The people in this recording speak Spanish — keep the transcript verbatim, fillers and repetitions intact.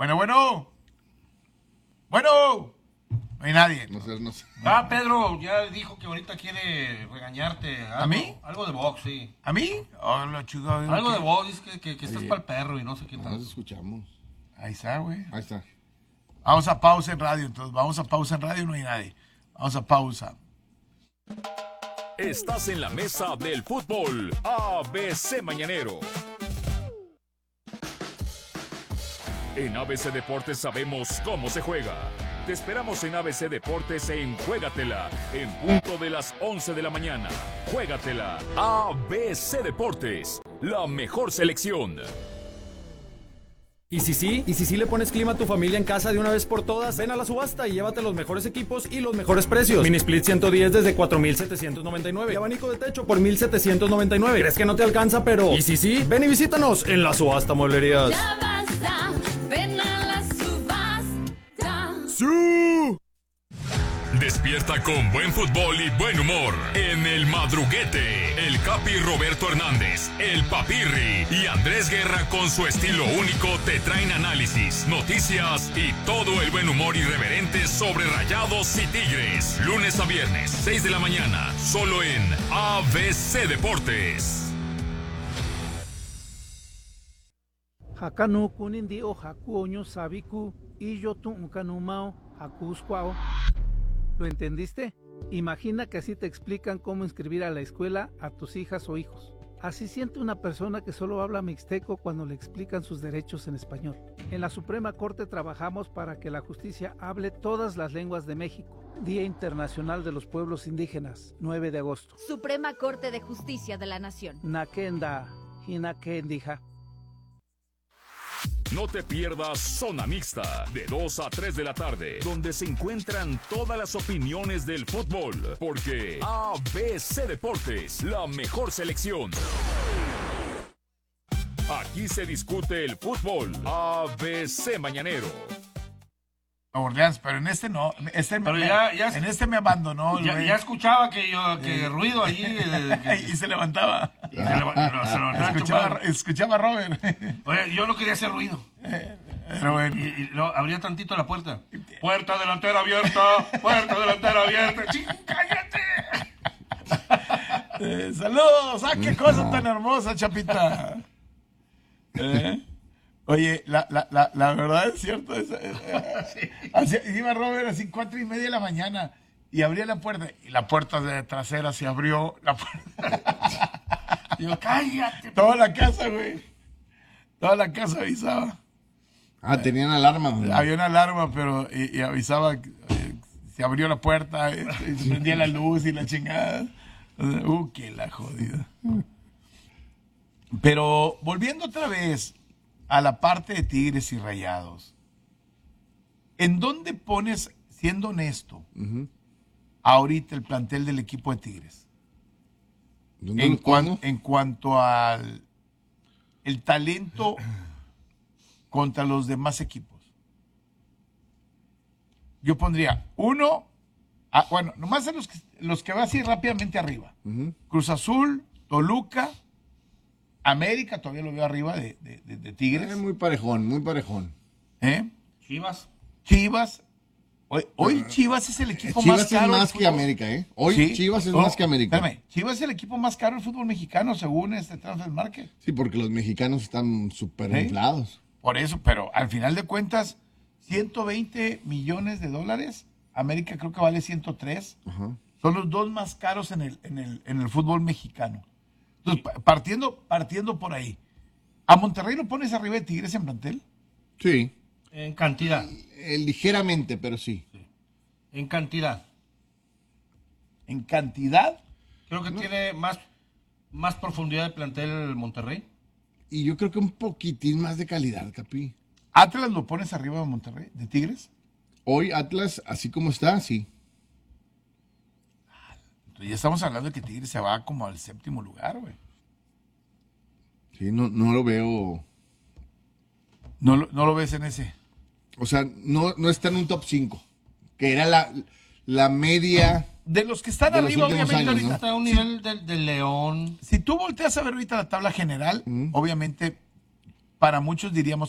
Bueno, bueno. Bueno. No hay nadie. No sé, no sé. Ah, Pedro, ya dijo que ahorita quiere regañarte. Algo, ¿A mí? Algo de box, sí. ¿A mí? Hola, chico. Algo de box, dice que, que, que estás para el perro y no sé qué No tal. nos escuchamos. Ahí está, güey. Ahí está. Vamos a pausa en radio, entonces. Vamos a pausa en radio, no hay nadie. Vamos a pausa. Estás en la mesa del fútbol. A B C Mañanero. En A B C Deportes sabemos cómo se juega. Te esperamos en A B C Deportes en Juégatela, en punto de las once de la mañana. Juégatela. A B C Deportes, la mejor selección. Y si sí, y si sí le pones clima a tu familia en casa de una vez por todas, ven a la subasta y llévate los mejores equipos y los mejores precios. Mini Split ciento diez desde cuatro mil setecientos noventa y nueve y abanico de techo por mil setecientos noventa y nueve. ¿Crees que no te alcanza? Pero y si sí, ven y visítanos en la subasta Mueblerías. Ya basta, ven a la subasta. ¡Sí! Despierta con buen fútbol y buen humor. En el madruguete, el Capi Roberto Hernández, el Papirri y Andrés Guerra con su estilo único te traen análisis, noticias y todo el buen humor irreverente sobre Rayados y Tigres. Lunes a viernes, seis de la mañana, solo en A B C Deportes. Hakanu kunindi o hakuoño sabiku y yo tu unkanumao hakuskwao. ¿Lo entendiste? Imagina que así te explican cómo inscribir a la escuela a tus hijas o hijos. Así siente una persona que solo habla mixteco cuando le explican sus derechos en español. En la Suprema Corte trabajamos para que la justicia hable todas las lenguas de México. Día Internacional de los Pueblos Indígenas, nueve de agosto. Suprema Corte de Justicia de la Nación. Nakenda, hinakendija. No te pierdas Zona Mixta, de dos a tres de la tarde, donde se encuentran todas las opiniones del fútbol, porque A B C Deportes, la mejor selección. Aquí se discute el fútbol. A B C Mañanero. Orleans, pero en este no. Este Pero me, ya- ya- en este me abandonó. el Ya, güey. ya escuchaba que yo, que ruido allí. eh, que- Y se levantaba. y se leva- pero se levantaba Escuchaba, chupado. escuchaba a Robert. Oye, yo no quería hacer ruido. Pero bueno. Y, y lo, abría tantito la puerta. Puerta delantera abierta, puerta delantera abierta. ¡Ching, cállate! Eh, saludos. ¡Ah, qué cosa tan hermosa, Chapita! ¿Eh? Oye, la, la, la, la verdad es cierto. Es, eh, eh, hacía- iba Robert así cuatro y media de la mañana y abría la puerta. Y la puerta de trasera se abrió. La puerta. Digo, cállate. Toda la casa, güey. Toda la casa avisaba. Ah, tenían alarma. güey. Había una alarma, pero y, y avisaba que eh, se abrió la puerta, eh, y se prendía la luz y la chingada. Uh, qué la jodida. Pero volviendo otra vez a la parte de Tigres y Rayados, ¿en dónde pones, siendo honesto, Ujú. ahorita el plantel del equipo de Tigres? ¿Dónde En, lo cuan- pongo? en cuanto al el talento contra los demás equipos. Yo pondría uno, ah, bueno, nomás a los que, los que va así rápidamente arriba. Ujú. Cruz Azul, Toluca, América, todavía lo veo arriba de, de- de- de Tigres. Eh, muy parejón, muy parejón. ¿Eh? Chivas. Chivas. Hoy, hoy Chivas es el equipo Chivas más es caro. del más que fútbol. América, ¿eh? Hoy Sí. Chivas es Oh, más que América. Espérame, Chivas es el equipo más caro del fútbol mexicano, según este Transfer Market. Sí, porque los mexicanos están súper ¿Eh? inflados. Por eso, pero al final de cuentas, ciento veinte millones de dólares. América creo que vale ciento tres. Ajá. Son los dos más caros en el, en el, en el fútbol mexicano. Entonces, pa- partiendo, partiendo por ahí. ¿A Monterrey lo pones arriba de Tigres en plantel? Sí, En cantidad. eh, ligeramente, pero sí. En cantidad. En cantidad. Creo que tiene más, más profundidad de plantel el Monterrey. Y yo creo que un poquitín más de calidad, Capi. ¿Atlas lo pones arriba de Monterrey, de Tigres? Hoy Atlas, así como está, sí. Entonces ya estamos hablando de que Tigres se va como al séptimo lugar, güey. Sí, no, no lo veo. No, lo- no lo ves en ese. O sea, no, no está en un top cinco, que era la, la media. De los que están De los arriba, últimos obviamente, años, ahorita. ¿no? Está a un nivel del de León. Si tú volteas a ver ahorita la tabla general, Mm. obviamente, para muchos diríamos